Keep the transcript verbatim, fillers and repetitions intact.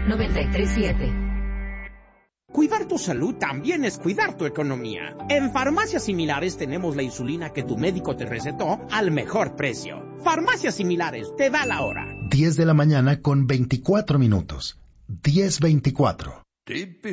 noventa y tres siete. Cuidar tu salud también es cuidar tu economía. En Farmacias Similares tenemos la insulina que tu médico te recetó al mejor precio. Farmacias Similares, te da la hora. diez de la mañana con veinticuatro minutos. diez veinticuatro.